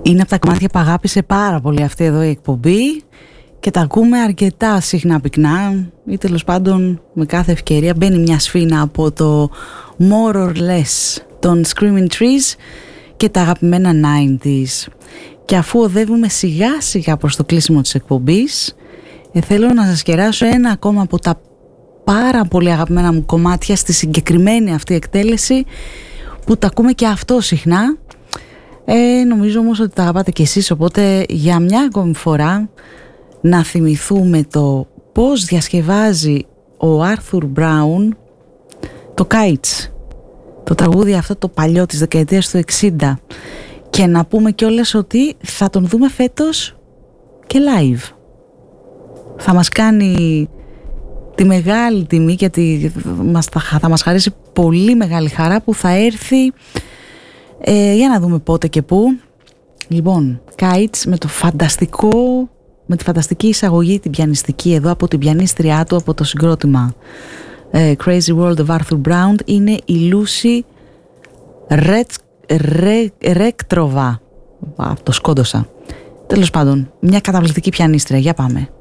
Είναι από τα κομμάτια που αγάπησε πάρα πολύ αυτή εδώ η εκπομπή και τα ακούμε αρκετά συχνά πυκνά ή τέλος πάντων με κάθε ευκαιρία μπαίνει μια σφήνα από το More or Less των Screaming Trees και τα αγαπημένα 90s. Και αφού οδεύουμε σιγά σιγά προς το κλείσιμο της εκπομπής, θέλω να σας κεράσω ένα ακόμα από τα πάρα πολύ αγαπημένα μου κομμάτια στη συγκεκριμένη αυτή εκτέλεση που τα ακούμε και αυτό συχνά. Νομίζω όμως ότι τα αγαπάτε κι εσείς, οπότε για μια ακόμη φορά να θυμηθούμε το πώς διασκευάζει ο Άρθουρ Μπράουν το Kites, το τραγούδι αυτό το παλιό της δεκαετίας του 60, και να πούμε κιόλας ότι θα τον δούμε φέτος και live. Θα μας κάνει τη μεγάλη τιμή, γιατί θα μας χαρίσει πολύ μεγάλη χαρά που θα έρθει, για να δούμε πότε και πού. Λοιπόν, Kites με τη φανταστική εισαγωγή την πιανιστική εδώ από την πιανίστριά του από το συγκρότημα Crazy World of Arthur Brown, είναι η Lucy Ρέκτροβα. Το σκόντωσα. Τέλος πάντων, μια καταπληκτική πιανίστρια. Για πάμε.